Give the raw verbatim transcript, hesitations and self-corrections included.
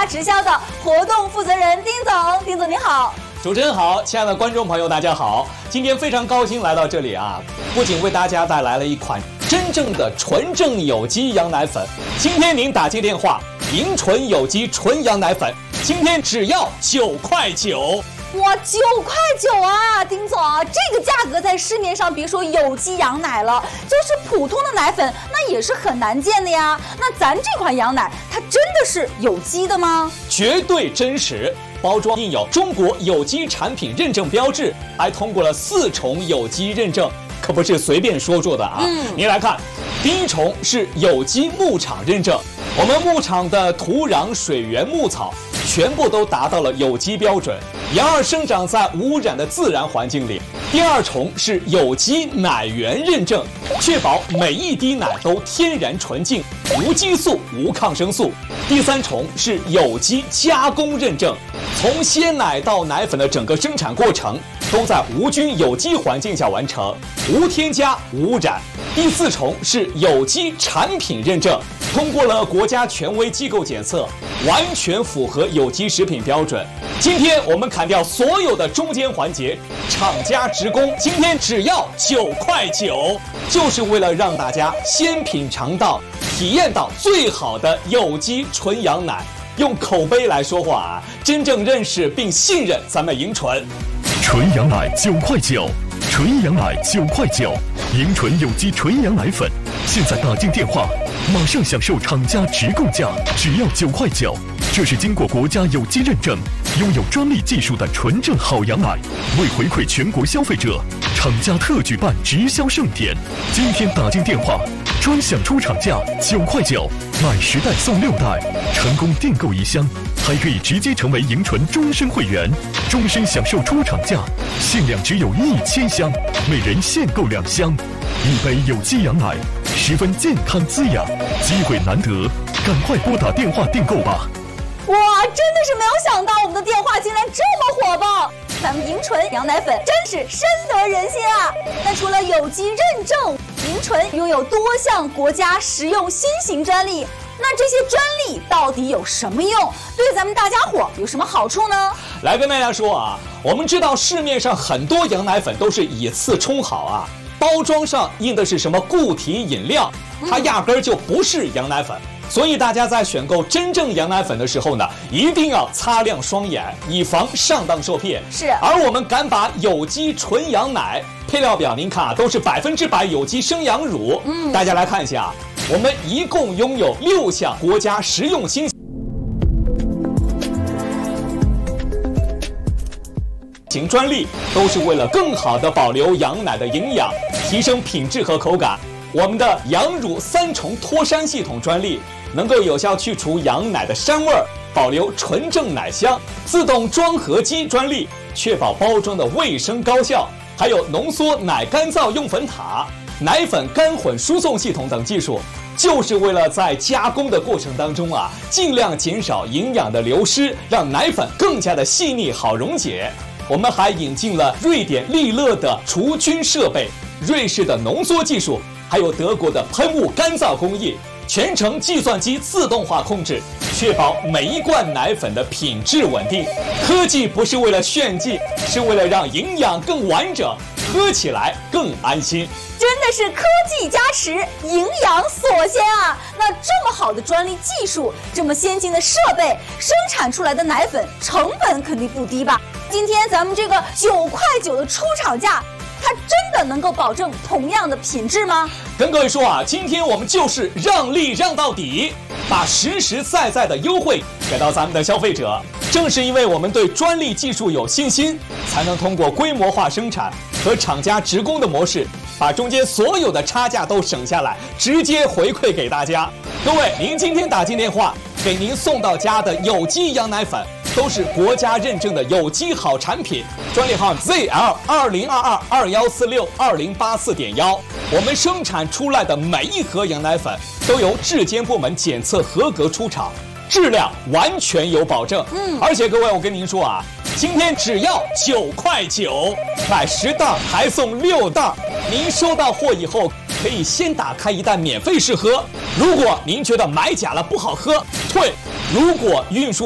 直销的活动负责人丁总。丁总你好。 主持人好，亲爱的观众朋友大家好，今天非常高兴来到这里啊，不仅为大家带来了一款真正的纯正有机羊奶粉，今天您打进电话，银纯有机纯羊奶粉，今天只要九块九。 哇，九块九啊，丁总，这个价格在市面上别说有机羊奶了，就是普通的奶粉那也是很难见的呀。那咱这款羊奶它真的是有机的吗？ 绝对真实，包装印有中国有机产品认证标志，还通过了四重有机认证，可不是随便说说的啊。嗯，您来看，第一重是有机牧场认证，我们牧场的土壤、水源、牧草全部都达到了有机标准，羊儿生长在无污染的自然环境里。第二重是有机奶源认证，确保每一滴奶都天然纯净，无激素、无抗生素。第三重是有机加工认证，从鲜奶到奶粉的整个生产过程都在无菌有机环境下完成，无添加、无污染。第四重是有机产品认证，通过了国家权威机构检测，完全符合有机食品标准。今天我们砍掉所有的中间环节，厂家直供，今天只要九块九，就是为了让大家先品尝到、体验到最好的有机纯羊奶。用口碑来说话啊，真正认识并信任咱们银纯。 纯羊奶九块九，纯羊奶九块九，银纯有机纯羊奶粉，现在打进电话，马上享受厂家直供价，只要九块九。这是经过国家有机认证、拥有专利技术的纯正好羊奶。为回馈全国消费者，厂家特举办直销盛典，今天打进电话，专享出厂价九块九，买十袋送六袋，成功订购一箱，还可以直接成为银纯终身会员，终身享受出厂价，限量只有一千箱，每人限购两箱，一杯有机羊奶，十分健康滋养，机会难得，赶快拨打电话订购吧。 哇，真的是没有想到我们的电话竟然这么火爆！咱们银纯羊奶粉真是深得人心啊！那除了有机认证，银纯拥有多项国家食用新型专利。那这些专利到底有什么用？对咱们大家伙有什么好处呢？ 来跟大家说啊，我们知道市面上很多羊奶粉都是以次充好啊，包装上印的是什么固体饮料，它压根儿就不是羊奶粉。所以大家在选购真正羊奶粉的时候呢，一定要擦亮双眼，以防上当受骗。 是， 而我们敢把有机纯羊奶配料表，您看啊，都是百分之百有机生羊乳。嗯，大家来看一下，我们一共拥有六项国家食用新型专利，都是为了更好的保留羊奶的营养，提升品质和口感。我们的羊乳三重脱膻系统专利，能够有效去除羊奶的膻味儿，保留纯正奶香。自动装盒机专利，确保包装的卫生高效。还有浓缩奶干燥用粉塔、奶粉干混输送系统等技术，就是为了在加工的过程当中啊，尽量减少营养的流失，让奶粉更加的细腻好溶解。我们还引进了瑞典利乐的除菌设备、瑞士的浓缩技术，还有德国的喷雾干燥工艺，全程计算机自动化控制，确保每一罐奶粉的品质稳定。科技不是为了炫技，是为了让营养更完整，喝起来更安心。 真的是科技加持，营养所先啊！那这么好的专利技术，这么先进的设备，生产出来的奶粉成本肯定不低吧？今天咱们这个九块九的出厂价，它真的能够保证同样的品质吗？ 跟各位说啊，今天我们就是让利让到底，把实实在在的优惠给到咱们的消费者。正是因为我们对专利技术有信心，才能通过规模化生产和厂家直供的模式，把中间所有的差价都省下来，直接回馈给大家。各位，您今天打进电话，给您送到家的有机羊奶粉，都是国家认证的有机好产品，专利号 Z L 二零二二二幺四六二零八四点幺。我们生产出来的每一盒羊奶粉都由质监部门检测合格出厂，质量完全有保证。嗯，而且各位，我跟您说啊，今天只要九块九，买十袋还送六袋。您收到货以后，可以先打开一袋免费试喝。如果您觉得买假了不好喝，退；如果运输